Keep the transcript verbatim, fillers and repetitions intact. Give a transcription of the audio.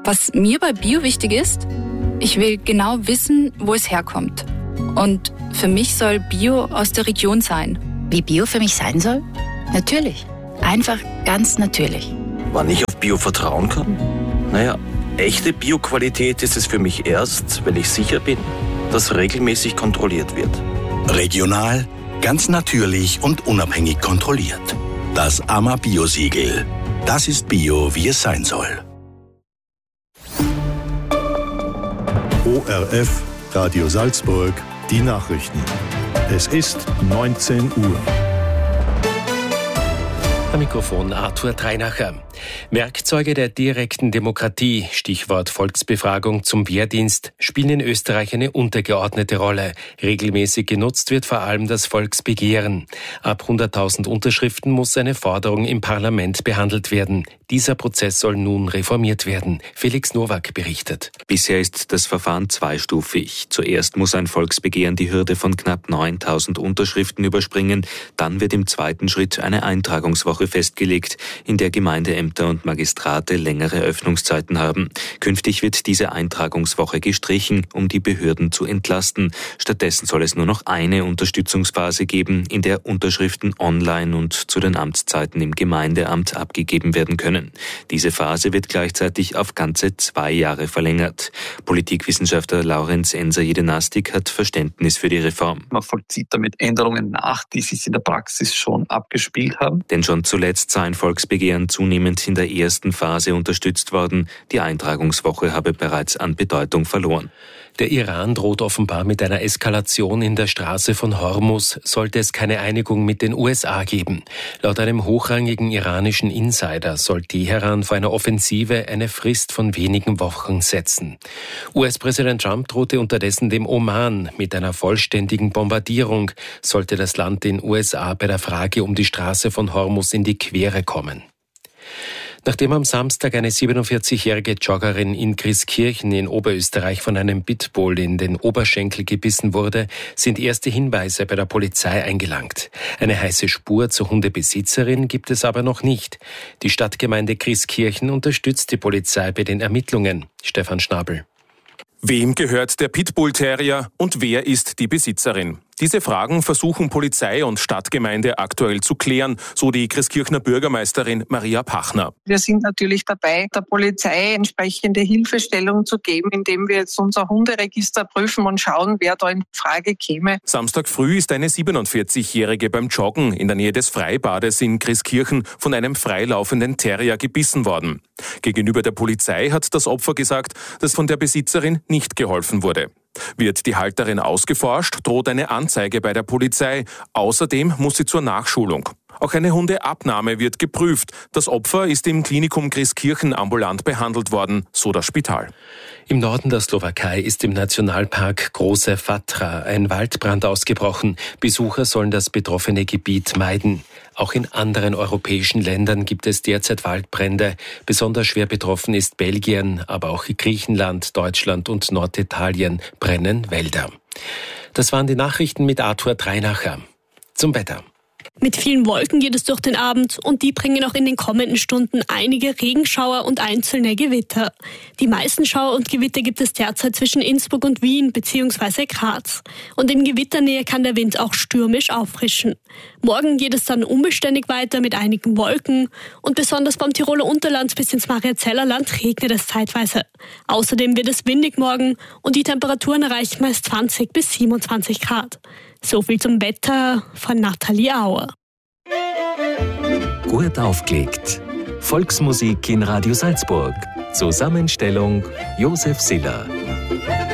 Was mir bei Bio wichtig ist, ich will genau wissen, wo es herkommt. Und für mich soll Bio aus der Region sein. Wie Bio für mich sein soll? Natürlich. Einfach ganz natürlich. Wann ich auf Bio vertrauen kann? Naja, echte Bio-Qualität ist es für mich erst, wenn ich sicher bin, dass regelmäßig kontrolliert wird. Regional, ganz natürlich und unabhängig kontrolliert. Das A M A Bio-Siegel. Das ist Bio, wie es sein soll. O R F, Radio Salzburg, die Nachrichten. Es ist neunzehn Uhr. Am Mikrofon Arthur Treinacher. Werkzeuge der direkten Demokratie, Stichwort Volksbefragung zum Wehrdienst, spielen in Österreich eine untergeordnete Rolle. Regelmäßig genutzt wird vor allem das Volksbegehren. Ab hunderttausend Unterschriften muss eine Forderung im Parlament behandelt werden. Dieser Prozess soll nun reformiert werden. Felix Nowak berichtet. Bisher ist das Verfahren zweistufig. Zuerst muss ein Volksbegehren die Hürde von knapp neuntausend Unterschriften überspringen. Dann wird im zweiten Schritt eine Eintragungswoche festgelegt, in der Gemeindeämter und Magistrate längere Öffnungszeiten haben. Künftig wird diese Eintragungswoche gestrichen, um die Behörden zu entlasten. Stattdessen soll es nur noch eine Unterstützungsphase geben, in der Unterschriften online und zu den Amtszeiten im Gemeindeamt abgegeben werden können. Diese Phase wird gleichzeitig auf ganze zwei Jahre verlängert. Politikwissenschaftler Laurenz Enser-Jedenastik hat Verständnis für die Reform. Man vollzieht damit Änderungen nach, die sich in der Praxis schon abgespielt haben. Denn schon zuletzt sei ein Volksbegehren zunehmend in der ersten Phase unterstützt worden. Die Eintragungswoche habe bereits an Bedeutung verloren. Der Iran droht offenbar mit einer Eskalation in der Straße von Hormuz, sollte es keine Einigung mit den U S A geben. Laut einem hochrangigen iranischen Insider soll Teheran vor einer Offensive eine Frist von wenigen Wochen setzen. U S-Präsident Trump drohte unterdessen dem Oman mit einer vollständigen Bombardierung, sollte das Land den U S A bei der Frage um die Straße von Hormuz in die Quere kommen. Nachdem am Samstag eine siebenundvierzigjährige Joggerin in Grieskirchen in Oberösterreich von einem Pitbull in den Oberschenkel gebissen wurde, sind erste Hinweise bei der Polizei eingelangt. Eine heiße Spur zur Hundebesitzerin gibt es aber noch nicht. Die Stadtgemeinde Grieskirchen unterstützt die Polizei bei den Ermittlungen. Stefan Schnabel. Wem gehört der Pitbull-Terrier und wer ist die Besitzerin? Diese Fragen versuchen Polizei und Stadtgemeinde aktuell zu klären, so die Grieskirchner Bürgermeisterin Maria Pachner. Wir sind natürlich dabei, der Polizei entsprechende Hilfestellung zu geben, indem wir jetzt unser Hunderegister prüfen und schauen, wer da in Frage käme. Samstag früh ist eine siebenundvierzigjährige beim Joggen in der Nähe des Freibades in Grieskirchen von einem freilaufenden Terrier gebissen worden. Gegenüber der Polizei hat das Opfer gesagt, dass von der Besitzerin nicht geholfen wurde. Wird die Halterin ausgeforscht, droht eine Anzeige bei der Polizei. Außerdem muss sie zur Nachschulung. Auch eine Hundeabnahme wird geprüft. Das Opfer ist im Klinikum Grieskirchen ambulant behandelt worden, so das Spital. Im Norden der Slowakei ist im Nationalpark Große Fatra ein Waldbrand ausgebrochen. Besucher sollen das betroffene Gebiet meiden. Auch in anderen europäischen Ländern gibt es derzeit Waldbrände. Besonders schwer betroffen ist Belgien, aber auch Griechenland, Deutschland und Norditalien brennen Wälder. Das waren die Nachrichten mit Arthur Treinacher. Zum Wetter. Mit vielen Wolken geht es durch den Abend und die bringen auch in den kommenden Stunden einige Regenschauer und einzelne Gewitter. Die meisten Schauer und Gewitter gibt es derzeit zwischen Innsbruck und Wien bzw. Graz. Und in Gewitternähe kann der Wind auch stürmisch auffrischen. Morgen geht es dann unbeständig weiter mit einigen Wolken und besonders beim Tiroler Unterland bis ins Mariazellerland regnet es zeitweise. Außerdem wird es windig morgen und die Temperaturen erreichen meist zwanzig bis siebenundzwanzig Grad. So viel zum Wetter von Nathalie Auer. Gut aufgelegt. Volksmusik in Radio Salzburg. Zusammenstellung Josef Siller.